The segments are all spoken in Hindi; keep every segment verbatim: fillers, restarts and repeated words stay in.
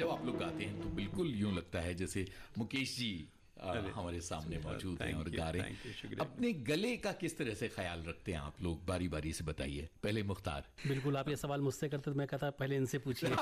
जब आप लोग गाते हैं तो बिल्कुल यूं लगता है जैसे मुकेश जी आ, हमारे सामने मौजूद हैं और गा रहे हैं। अपने गले का किस तरह से ख्याल रखते हैं आप लोग, बारी बारी से बताइए। पहले मुख्तार। बिल्कुल, आप ये सवाल मुझसे करते तो मैं कहता पहले इनसे पूछिए।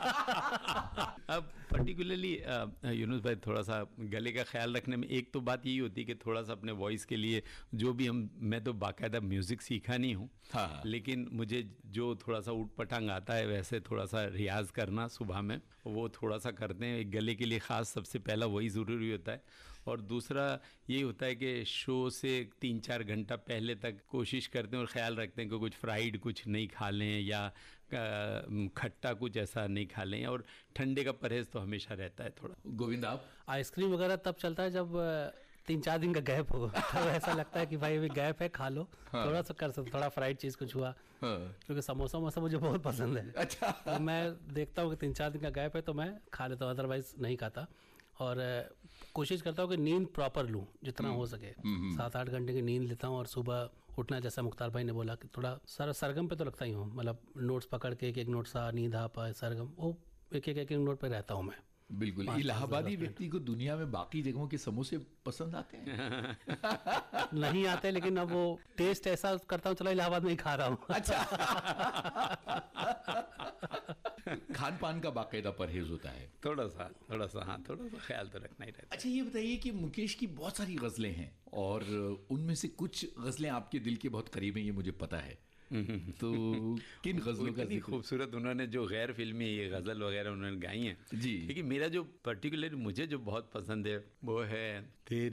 अब पर्टिकुलरली यूनुस भाई, थोड़ा सा गले का ख्याल रखने में एक तो बात यही होती है कि थोड़ा सा अपने वॉइस के लिए जो भी हम, मैं तो बाकायदा म्यूज़िक सीखा नहीं हूँ, हाँ, लेकिन मुझे जो थोड़ा सा उठ पटांग आता है वैसे थोड़ा सा रियाज़ करना सुबह में वो थोड़ा सा करते हैं। एक गले के लिए ख़ास सबसे पहला वही ज़रूरी होता है। और दूसरा ये होता है कि शो से तीन चार घंटा पहले तक कोशिश करते हैं और ख़्याल रखते हैं कि कुछ फ्राइड कुछ नहीं खा लें या खट्टा कुछ ऐसा नहीं खा लें, और ठंडे का परहेज़ तो हमेशा रहता है थोड़ा। गोविंद आप? आइसक्रीम वगैरह तब चलता है जब तीन चार दिन का गैप हो, तब ऐसा लगता है कि भाई अभी गैप है, खा लो। हाँ। थोड़ा सा कर सकते, थोड़ा फ्राइड चीज़ कुछ हुआ। हाँ। क्योंकि समोसा वमोसा मुझे बहुत पसंद है। अच्छा। तो मैं देखता हूँ कि तीन चार दिन का गैप है तो मैं खा लेता हूँ, अदरवाइज नहीं खाता। और कोशिश करता हूँ कि नींद प्रॉपर लूँ जितना हो सके। सात आठ घंटे की नींद लेता हूँ और सुबह उठना, जैसा मुख्तार भाई ने बोला कि थोड़ा सर सरगम पे तो लगता ही हूँ, मतलब नोट्स पकड़ के एक एक नोट सा नींद आ पाए सरगम, वो एक एक एक एक नोट पे रहता हूँ मैं। बिल्कुल। इलाहाबादी व्यक्ति को दुनिया में बाकी जगहों के समोसे पसंद आते हैं? नहीं आते, लेकिन अब वो टेस्ट ऐसा करता हूँ, चलो इलाहाबाद में ही खा रहा हूँ। अच्छा। खान पान का बाकायदा परहेज होता है? थोड़ा सा थोड़ा सा हाँ, थोड़ा सा ख्याल तो रखना ही रहता है। अच्छा, ये बताइए कि मुकेश की बहुत सारी गज़लें हैं और उनमें से कुछ गज़लें आपके दिल के बहुत करीब हैं, ये मुझे पता है। तो किन गज़लों का जिक्र? खूबसूरत उन्होंने जो गैर फिल्मी ये गज़ल वगैरह उन्होंने गाई हैं जी, लेकिन मेरा जो पर्टिकुलर मुझे जो बहुत पसंद है वो है तेरे